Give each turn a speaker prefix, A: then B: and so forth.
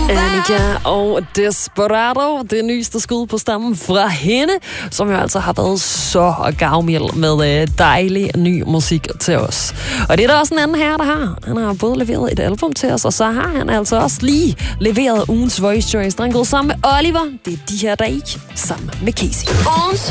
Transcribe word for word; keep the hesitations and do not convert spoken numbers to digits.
A: Annika og Desperado, det nyeste skud på stammen fra hende, som jo altså har været så gavmild med dejlig ny musik til os. Og det er der også en anden her, der har. Han har både leveret et album til os, og så har han altså også lige leveret ugens Voice Choice. Der er gået sammen med Oliver. Det er de her, der ikke sammen med Casey.